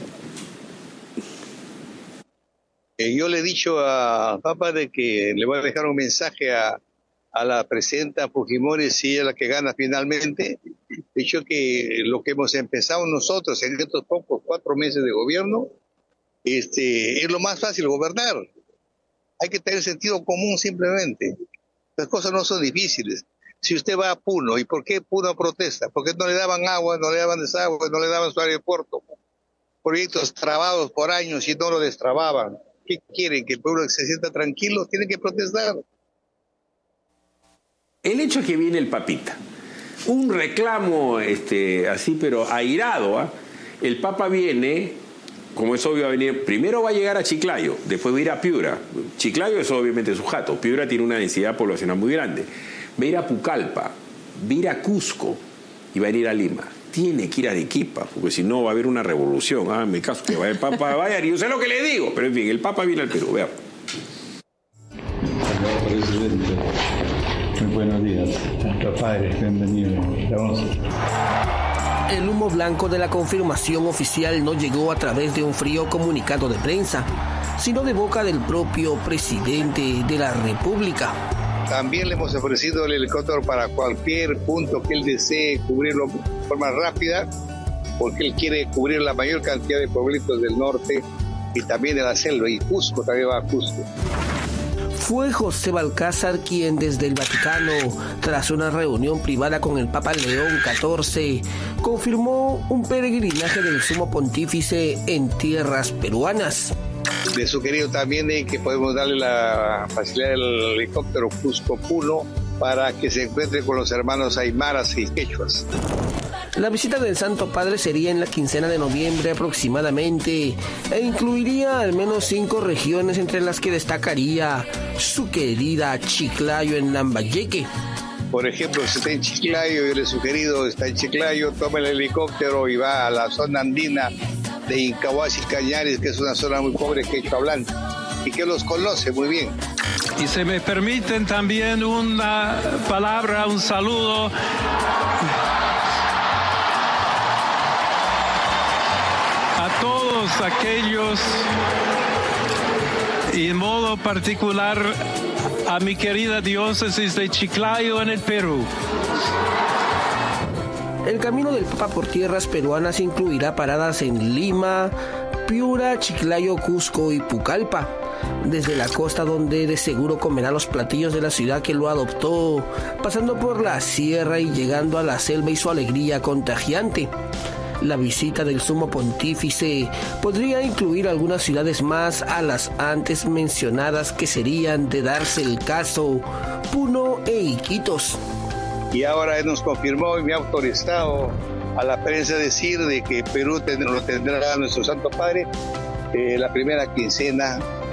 Yo le he dicho a Papa de que le voy a dejar un mensaje a, a la presidenta Fujimori, si ella es la que gana finalmente. He dicho que lo que hemos empezado nosotros en estos pocos cuatro meses de gobierno este, es lo más fácil, gobernar. Hay que tener sentido común simplemente. Las cosas no son difíciles. Si usted va a Puno, ¿y por qué Puno protesta? Porque no le daban agua, no le daban desagüe, no le daban su aeropuerto. Proyectos trabados por años y no lo destrababan. ¿Qué quieren? ¿Que el pueblo se sienta tranquilo? Tienen que protestar. El hecho es que viene el papita. Un reclamo este, así, pero airado. ¿eh? El Papa viene, como es obvio, va a venir. Primero va a llegar a Chiclayo, después va a ir a Piura. Chiclayo es obviamente su jato. Piura tiene una densidad poblacional muy grande. Va a ir a Pucallpa, va a ir a Cusco y va a ir a Lima. Tiene que ir a Arequipa, porque si no va a haber una revolución. Ah, me caso que vaya el Papa, vaya, y yo sé lo que le digo, pero en fin, el Papa viene al Perú, veamos. Señor presidente, muy buenos días. Santo Padre, bienvenido. El humo blanco de la confirmación oficial no llegó a través de un frío comunicado de prensa, sino de boca del propio presidente de la República. También le hemos ofrecido el helicóptero para cualquier punto que él desee cubrirlo de forma rápida, porque él quiere cubrir la mayor cantidad de pueblitos del norte y también de la selva, y Cusco también va a Cusco. Fue José Balcázar quien desde el Vaticano, tras una reunión privada con el Papa León catorce, confirmó un peregrinaje del Sumo Pontífice en tierras peruanas. De su querido también de que podemos darle la facilidad del helicóptero Cusco-Puno para que se encuentre con los hermanos aymaras y quechuas. La visita del Santo Padre sería en la quincena de noviembre aproximadamente e incluiría al menos cinco regiones, entre las que destacaría su querida Chiclayo en Lambayeque. Por ejemplo, si está en Chiclayo y el sugerido está en Chiclayo, toma el helicóptero y va a la zona andina de Incahuasi y Cañares, que es una zona muy pobre quechua hablante y que los conoce muy bien. Y se me permiten también una palabra, un saludo a todos aquellos, y en modo particular a mi querida diócesis de Chiclayo en el Perú. El camino del Papa por tierras peruanas incluirá paradas en Lima, Piura, Chiclayo, Cusco y Pucallpa. Desde la costa, donde de seguro comerá los platillos de la ciudad que lo adoptó, pasando por la sierra y llegando a la selva y su alegría contagiante. La visita del Sumo Pontífice podría incluir algunas ciudades más a las antes mencionadas, que serían, de darse el caso, Puno e Iquitos. Y ahora nos confirmó y me ha autorizado a la prensa decir de que Perú ten, lo tendrá nuestro Santo Padre eh, la primera quincena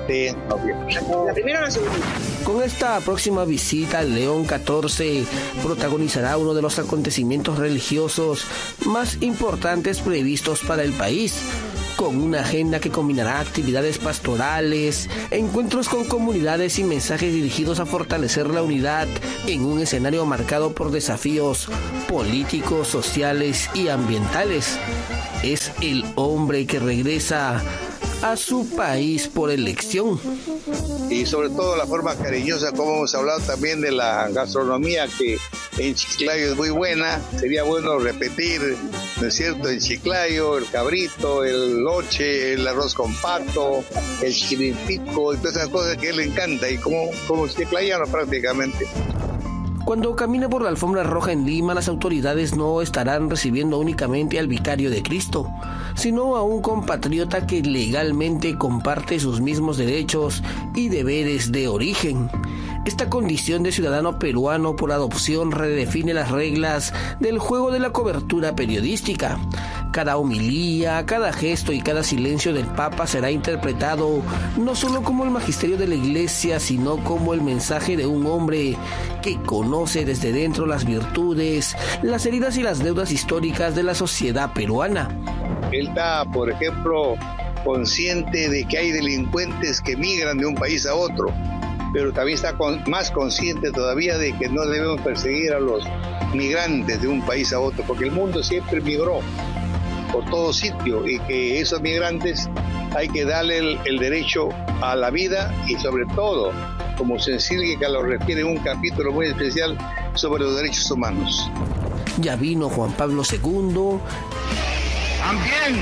de noviembre. ¿La primera o la segunda? Con esta próxima visita, León catorce protagonizará uno de los acontecimientos religiosos más importantes previstos para el país, con una agenda que combinará actividades pastorales, encuentros con comunidades y mensajes dirigidos a fortalecer la unidad en un escenario marcado por desafíos políticos, sociales y ambientales. Es el hombre que regresa a su país por elección. Y sobre todo la forma cariñosa, como hemos hablado también de la gastronomía, que en Chiclayo es muy buena. Sería bueno repetir, ¿no es cierto?, el chiclayo, el cabrito, el loche, el arroz con pato, el chirimpico, y todas esas cosas que a él le encanta, y como, como chiclayano prácticamente. Cuando camine por la alfombra roja en Lima, las autoridades no estarán recibiendo únicamente al vicario de Cristo, sino a un compatriota que legalmente comparte sus mismos derechos y deberes de origen. Esta condición de ciudadano peruano por adopción redefine las reglas del juego de la cobertura periodística. Cada homilía, cada gesto y cada silencio del Papa será interpretado no solo como el magisterio de la Iglesia, sino como el mensaje de un hombre que conoce desde dentro las virtudes, las heridas y las deudas históricas de la sociedad peruana. Él está, por ejemplo, consciente de que hay delincuentes que migran de un país a otro, pero también está con, más consciente todavía de que no debemos perseguir a los migrantes de un país a otro, porque el mundo siempre migró por todo sitio, y que esos migrantes hay que darle el, el derecho a la vida, y sobre todo, como Sencillica lo refiere en un capítulo muy especial sobre los derechos humanos. Ya vino Juan Pablo segundo. También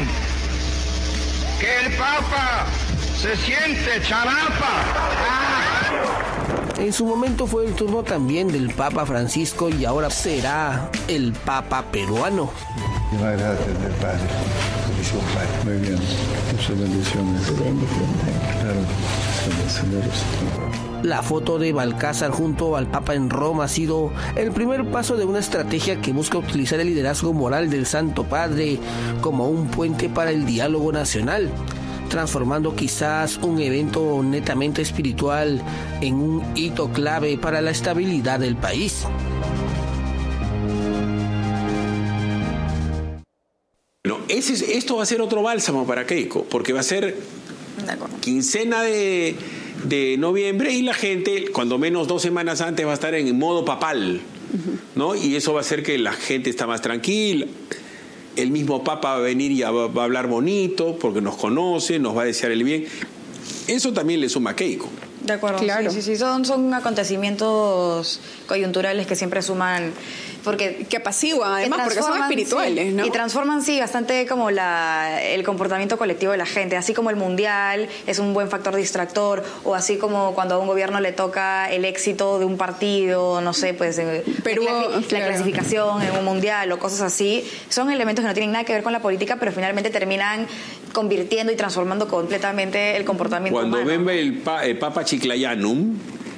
que el Papa se siente charapa. En su momento fue el turno también del Papa Francisco, y ahora será el Papa peruano. Muchas gracias, del Padre. Bendición, Padre. Muy bien. Muchas bendiciones. Claro, bendiciones. La foto de Balcázar junto al Papa en Roma ha sido el primer paso de una estrategia que busca utilizar el liderazgo moral del Santo Padre como un puente para el diálogo nacional, transformando quizás un evento netamente espiritual en un hito clave para la estabilidad del país. No, ese es, esto va a ser otro bálsamo para Keiko, porque va a ser quincena de, de noviembre, y la gente, cuando menos dos semanas antes, va a estar en modo papal, ¿no? Y eso va a hacer que la gente está más tranquila. El mismo Papa va a venir y va, va a hablar bonito, porque nos conoce, nos va a desear el bien. Eso también le suma a Keiko. De acuerdo, claro. sí, sí, sí. Son, son acontecimientos coyunturales que siempre suman, porque que apaciguan además, porque son espirituales, sí, ¿no? Y transforman, sí, bastante como la, el comportamiento colectivo de la gente, así como el mundial es un buen factor distractor, o así como cuando a un gobierno le toca el éxito de un partido, no sé, pues Perú, la, claro. la clasificación en un mundial o cosas así, son elementos que no tienen nada que ver con la política, pero finalmente terminan convirtiendo y transformando completamente el comportamiento Cuando humano. venga el, pa, el Papa Chiclayanum,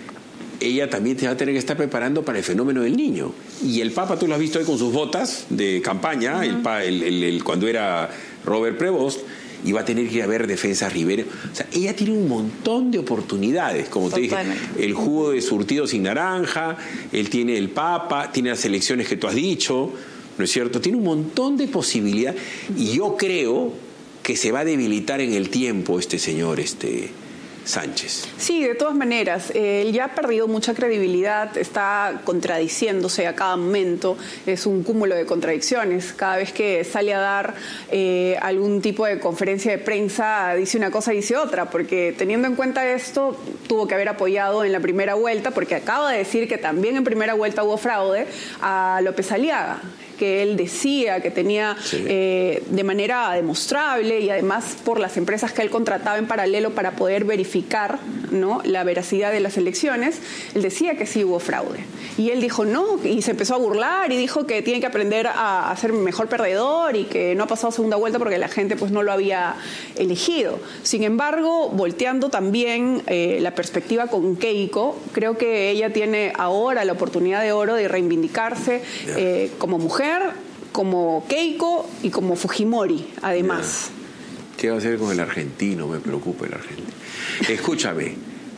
ella también te va a tener que estar preparando para el fenómeno del niño. Y el Papa, tú lo has visto ahí con sus botas de campaña, uh-huh. el, pa, el, el, el, cuando era Robert Prevost, y va a tener que ir a ver Defensa Rivera. O sea, ella tiene un montón de oportunidades, como Totalmente. te dije, el jugo de surtido sin naranja, él tiene el Papa, tiene las elecciones que tú has dicho, ¿no es cierto? Tiene un montón de posibilidades, y yo creo que se va a debilitar en el tiempo este señor, este Sánchez. Sí, de todas maneras, eh, él ya ha perdido mucha credibilidad, está contradiciéndose a cada momento, es un cúmulo de contradicciones. Cada vez que sale a dar eh, algún tipo de conferencia de prensa, dice una cosa y dice otra, porque teniendo en cuenta esto, tuvo que haber apoyado en la primera vuelta, porque acaba de decir que también en primera vuelta hubo fraude, a López Aliaga, que él decía que tenía sí. eh, de manera demostrable, y además por las empresas que él contrataba en paralelo para poder verificar, ¿no?, la veracidad de las elecciones. Él decía que sí hubo fraude. Y él dijo no, y se empezó a burlar y dijo que tiene que aprender a, a ser mejor perdedor, y que no ha pasado segunda vuelta porque la gente pues no lo había elegido. Sin embargo, volteando también eh, la perspectiva con Keiko, creo que ella tiene ahora la oportunidad de oro de reivindicarse eh, como mujer, como Keiko y como Fujimori, además. ¿Qué va a hacer con el argentino? Me preocupa el argentino. Escúchame,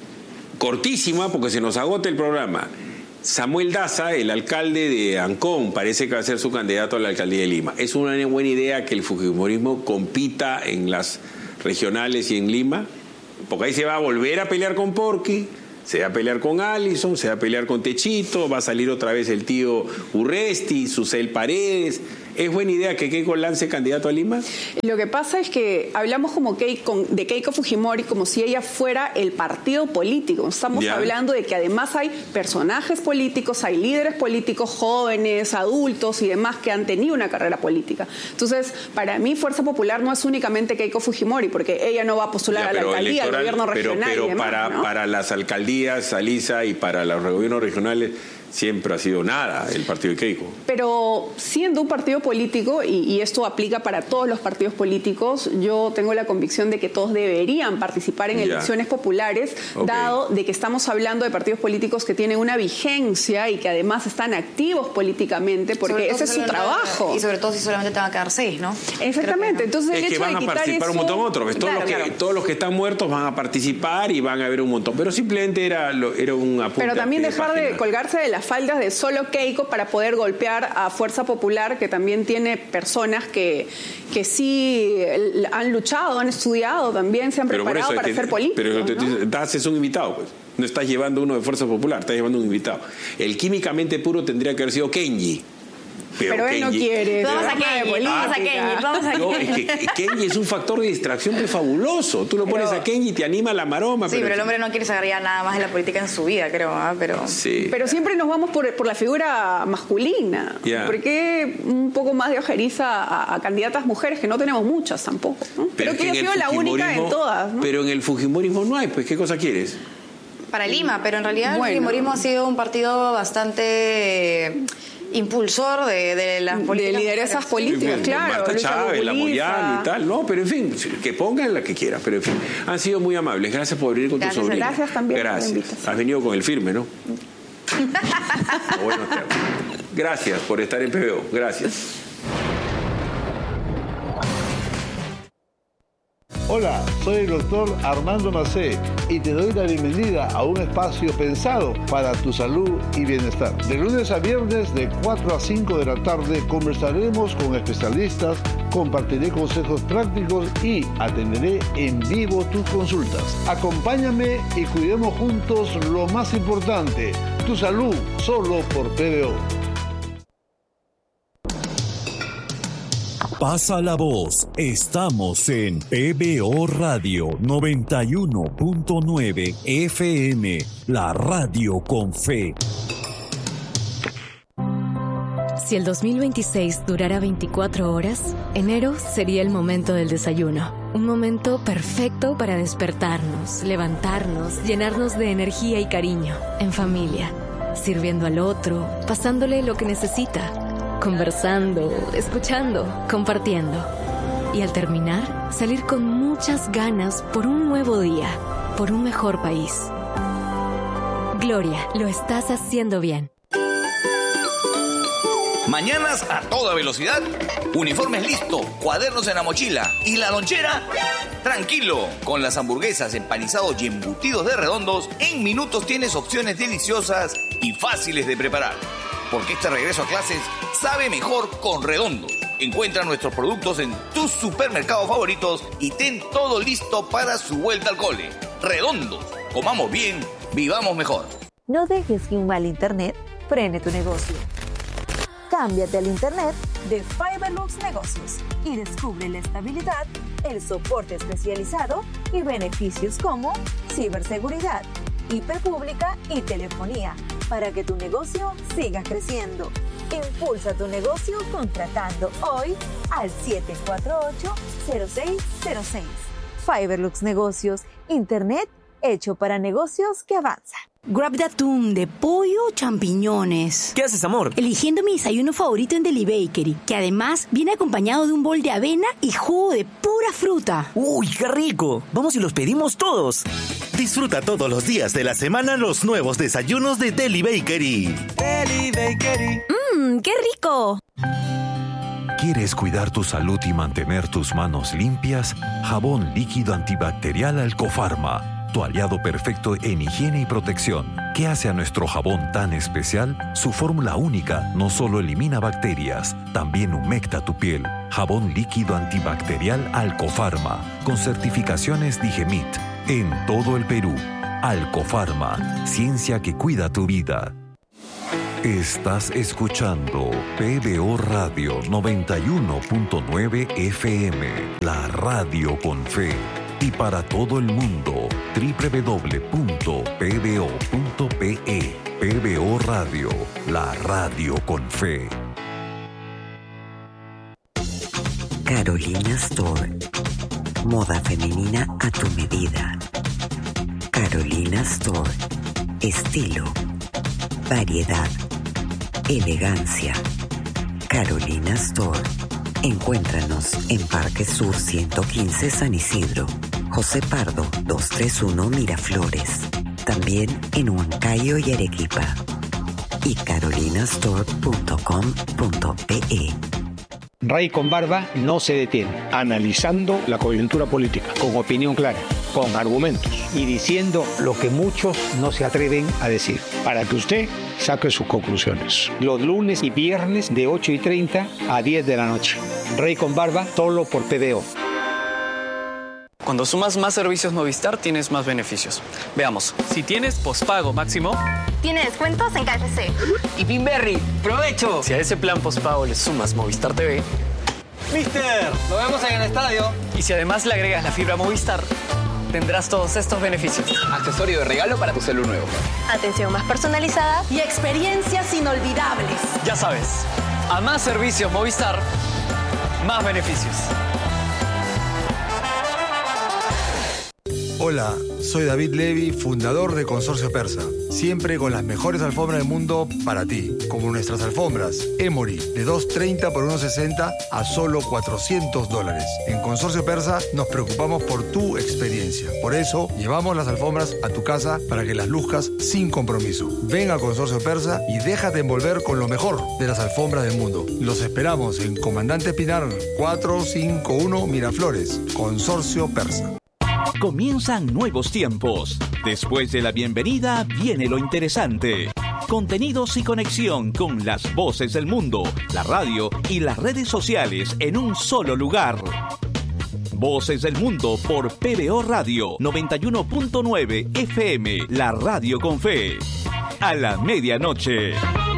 cortísima porque se nos agota el programa. Samuel Daza, el alcalde de Ancón, parece que va a ser su candidato a la alcaldía de Lima. Es una buena idea que el fujimorismo compita en las regionales y en Lima, porque ahí se va a volver a pelear con Porqui, se va a pelear con Allison, se va a pelear con Techito, va a salir otra vez el tío Urresti, Susel Paredes. ¿Es buena idea que Keiko lance candidato a Lima? Lo que pasa es que hablamos como Keiko, de Keiko Fujimori como si ella fuera el partido político. Estamos ya. hablando de que además hay personajes políticos, hay líderes políticos jóvenes, adultos y demás que han tenido una carrera política. Entonces, para mí Fuerza Popular no es únicamente Keiko Fujimori, porque ella no va a postular ya, a la alcaldía, al gobierno regional. Pero, pero y demás, para, ¿no? para las alcaldías, Alisa, y para los gobiernos regionales, siempre ha sido nada el partido de Keiko. Pero siendo un partido político, y, y esto aplica para todos los partidos políticos, yo tengo la convicción de que todos deberían participar en ya. elecciones populares, okay. dado de que estamos hablando de partidos políticos que tienen una vigencia y que además están activos políticamente, porque ese es su trabajo. Y sobre todo si solamente te van a quedar seis, ¿no? Exactamente. Entonces, el es hecho que van de a participar eso, un montón otros. Todos, claro, los que, claro. todos los que están muertos van a participar y van a haber un montón. Pero simplemente era, era un apunte. Pero también dejar de, de colgarse de las faldas de solo Keiko para poder golpear a Fuerza Popular, que también tiene personas que, que sí han luchado, han estudiado también, se han pero preparado para que, ser políticos. Pero te, ¿no? Das es un invitado, pues. No estás llevando uno de Fuerza Popular, estás llevando un invitado. El químicamente puro tendría que haber sido Kenji. Pero, pero él Kenji, no quiere. Vamos a Kenji, vamos a Kenji, vamos a Kenji. No, es que Kenji es un factor de distracción que es fabuloso. Tú lo pero, pones a Kenji y te anima la maroma. Sí, pero, pero el hombre no quiere saber ya nada más de la política en su vida, creo. ¿eh? Pero, sí. pero siempre nos vamos por, por la figura masculina. Yeah. ¿Por qué un poco más de ojeriza a, a candidatas mujeres, que no tenemos muchas tampoco? ¿no? Pero, pero que ella ha sido la única en todas. ¿no? Pero en el fujimorismo no hay, pues ¿qué cosa quieres? Para Lima, pero en realidad bueno. el fujimorismo ha sido un partido bastante impulsor de, de las políticas. De lideresas políticas, sí, claro. Marta Chávez, la Moyano y tal, ¿no? Pero en fin, que pongan la que quiera. Pero en fin, han sido muy amables. Gracias por venir con gracias, tu sobrina. Gracias también. Gracias. Has venido con el firme, ¿no? Bueno, gracias por estar en P B O. Gracias. Hola, soy el doctor Armando Macé y te doy la bienvenida a un espacio pensado para tu salud y bienestar. De lunes a viernes de cuatro a cinco de la tarde conversaremos con especialistas, compartiré consejos prácticos y atenderé en vivo tus consultas. Acompáñame y cuidemos juntos lo más importante, tu salud, solo por P B O. Pasa la voz, estamos en P B O Radio noventa y uno punto nueve F M, la radio con fe. Si el dos mil veintiséis durara veinticuatro horas, enero sería el momento del desayuno. Un momento perfecto para despertarnos, levantarnos, llenarnos de energía y cariño, en familia, sirviendo al otro, pasándole lo que necesita. Conversando, escuchando, compartiendo. Y al terminar, salir con muchas ganas por un nuevo día, por un mejor país. Gloria, lo estás haciendo bien. Mañanas a toda velocidad, uniformes listo, cuadernos en la mochila y la lonchera. Tranquilo, con las hamburguesas, empanizados y embutidos de Redondos, en minutos tienes opciones deliciosas y fáciles de preparar. Porque este regreso a clases sabe mejor con Redondos. Encuentra nuestros productos en tus supermercados favoritos y ten todo listo para su vuelta al cole. Redondos, comamos bien, vivamos mejor. No dejes que un mal internet frene tu negocio. Cámbiate al internet de Fiberlux Negocios y descubre la estabilidad, el soporte especializado y beneficios como ciberseguridad, I P pública y telefonía, para que tu negocio siga creciendo. Impulsa tu negocio contratando hoy al siete cuatro ocho, cero seis cero seis. Fiberlux Negocios, internet hecho para negocios que avanzan. Grab de atún, de pollo o champiñones. ¿Qué haces, amor? Eligiendo mi desayuno favorito en Deli Bakery, que además viene acompañado de un bol de avena y jugo de pura fruta. ¡Uy, qué rico! Vamos y los pedimos todos. Disfruta todos los días de la semana los nuevos desayunos de Deli Bakery. Deli Bakery. ¡Mmm, qué rico! ¿Quieres cuidar tu salud y mantener tus manos limpias? Jabón líquido antibacterial Alcofarma, tu aliado perfecto en higiene y protección. ¿Qué hace a nuestro jabón tan especial? Su fórmula única no solo elimina bacterias, también humecta tu piel. Jabón líquido antibacterial Alcofarma, con certificaciones Digemit, en todo el Perú. Alcofarma, ciencia que cuida tu vida. Estás escuchando P B O Radio noventa y uno punto nueve F M, la radio con fe. Y para todo el mundo, doble u doble u doble u punto p b o punto p e. P B O Radio, la radio con fe. Carolina Store. Moda femenina a tu medida. Carolina Store. Estilo, variedad, elegancia. Carolina Store. Encuéntranos en Parque Sur ciento quince San Isidro, José Pardo doscientos treinta y uno Miraflores. También en Huancayo y Arequipa. Y carolinastore punto com punto pe. Rey con Barba no se detiene, analizando la coyuntura política, con opinión clara, con argumentos y diciendo lo que muchos no se atreven a decir, para que usted saque sus conclusiones. Los lunes y viernes de ocho y treinta a diez de la noche. Rey con Barba, solo por P B O. Cuando sumas más servicios Movistar, tienes más beneficios. Veamos, si tienes pospago máximo, tiene descuentos en K F C. Y Pinberry, ¡provecho! Si a ese plan pospago le sumas Movistar T V, ¡Mister! ¡Lo vemos en el estadio! Y si además le agregas la fibra Movistar, tendrás todos estos beneficios. Accesorio de regalo para tu celular nuevo. Atención más personalizada y experiencias inolvidables. Ya sabes, a más servicios Movistar, más beneficios. Hola, soy David Levy, fundador de Consorcio Persa. Siempre con las mejores alfombras del mundo para ti, como nuestras alfombras Emory de doscientos treinta por ciento sesenta a solo cuatrocientos dólares. En Consorcio Persa nos preocupamos por tu experiencia. Por eso llevamos las alfombras a tu casa para que las luzcas sin compromiso. Ven a Consorcio Persa y déjate envolver con lo mejor de las alfombras del mundo. Los esperamos en Comandante Pinar cuatrocientos cincuenta y uno Miraflores. Consorcio Persa. Comienzan nuevos tiempos. Después de la bienvenida viene lo interesante. Contenidos y conexión con las voces del mundo, la radio y las redes sociales en un solo lugar. Voces del Mundo por P B O Radio noventa y uno punto nueve F M, la radio con fe. A la medianoche.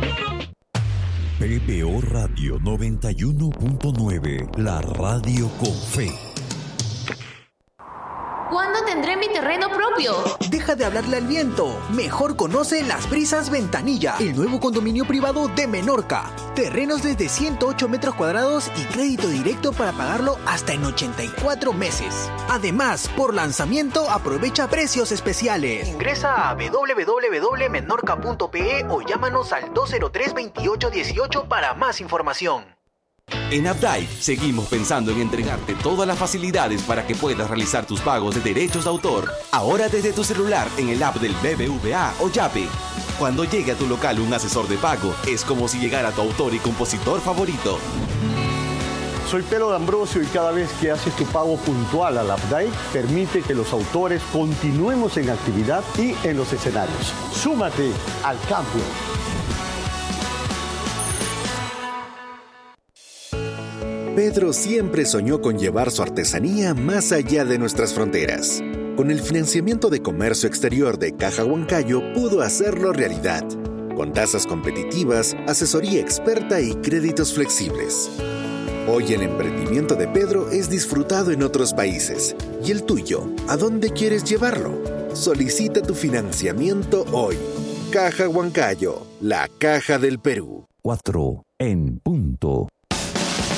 P B O Radio noventa y uno punto nueve, la radio con fe. ¿Cuándo tendré mi terreno propio? Deja de hablarle al viento. Mejor conoce Las Brisas Ventanilla, el nuevo condominio privado de Menorca. Terrenos desde ciento ocho metros cuadrados y crédito directo para pagarlo hasta en ochenta y cuatro meses. Además, por lanzamiento aprovecha precios especiales. Ingresa a w w w punto menorca punto pe e o llámanos al dos cero tres, veintiocho dieciocho para más información. En Updike seguimos pensando en entregarte todas las facilidades para que puedas realizar tus pagos de derechos de autor. Ahora desde tu celular en el app del B B V A o Yape. Cuando llegue a tu local un asesor de pago, es como si llegara tu autor y compositor favorito. Soy Pedro D'Ambrosio y cada vez que haces tu pago puntual al Updike, permite que los autores continuemos en actividad y en los escenarios. Súmate al cambio. Pedro siempre soñó con llevar su artesanía más allá de nuestras fronteras. Con el financiamiento de comercio exterior de Caja Huancayo pudo hacerlo realidad, con tasas competitivas, asesoría experta y créditos flexibles. Hoy el emprendimiento de Pedro es disfrutado en otros países. ¿Y el tuyo? ¿A dónde quieres llevarlo? Solicita tu financiamiento hoy. Caja Huancayo, la caja del Perú. Cuatro en punto.